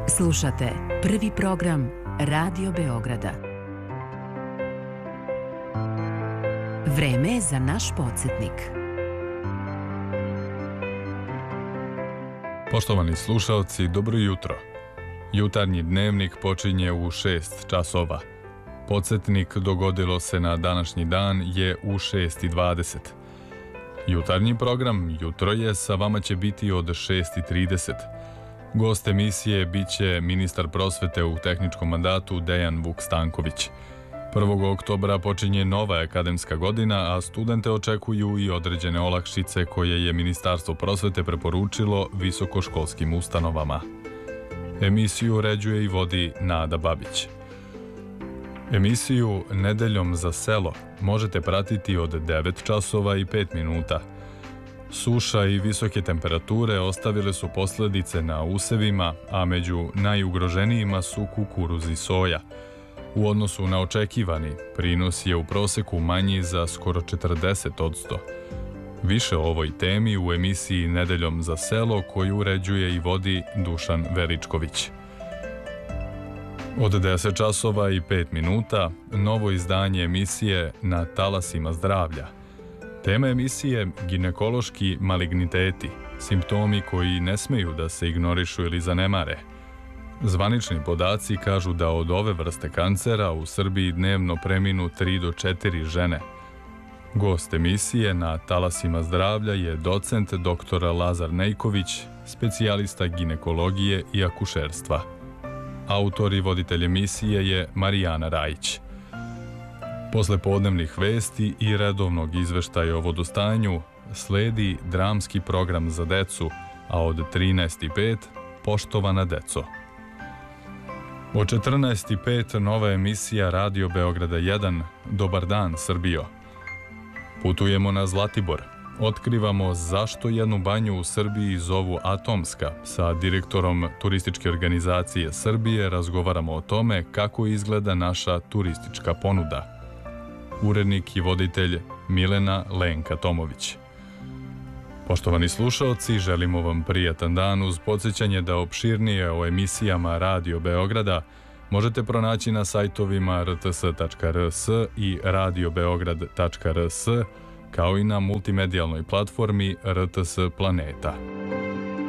Slušate prvi program Radio Beograda. Vreme je za naš podsjetnik. Poštovani slušalci, dobro jutro. Jutarnji dnevnik počinje u 6 časova. Podsjetnik dogodilo se na današnji dan je u 6:20. Jutarnji program Jutro je sa vama će biti od 6:30. Gost emisije biće ministar prosvete u tehničkom mandatu Dejan Vuk Stanković. 1. oktobra počinje nova akademska godina, a studente očekuju i određene olakšice koje je Ministarstvo prosvete preporučilo visokoškolskim ustanovama. Emisiju uređuje i vodi Nada Babić. Emisiju Nedeljom za selo možete pratiti od 9 časova i 5 minuta. Suša i visoke temperature ostavile su posljedice na usevima, a među najugroženijima su kukuruz i soja. U odnosu na očekivani, prinos je u proseku manji za skoro 40%. Više o ovoj temi u emisiji Nedeljom za selo koju uređuje i vodi Dušan Veličković. Od 10 časova i 5 minuta novo izdanje emisije Na talasima zdravlja. Tema emisije ginekološki maligniteti, simptomi koji ne smeju da se ignorišu ili zanemare. Zvanični podaci kažu da od ove vrste kancera u Srbiji dnevno preminu 3 do 4 žene. Gost emisije Na talasima zdravlja je docent dr. Lazar Nejković, specijalista ginekologije i akušerstva. Autor i voditelj emisije je Marijana Rajić. Posle podnevnih vesti i redovnog izveštaja o vodostanju sledi dramski program za decu, a od 13:05 Poštovana deco. Od 14:05 nova emisija Radio Beograda 1 Dobar dan Srbijo. Putujemo na Zlatibor. Otkrivamo zašto jednu banju u Srbiji zovu Atomska. Sa direktorom turističke organizacije Srbije razgovaramo o tome kako izgleda naša turistička ponuda. Urednik i voditelj Milena Lenka Tomović. Poštovani slušaoci, želimo vam prijatan dan uz podsjećanje da opširnije o emisijama Radio Beograda možete pronaći na sajtovima rts.rs i radiobeograd.rs, kao i na multimedijalnoj platformi RTS Planeta.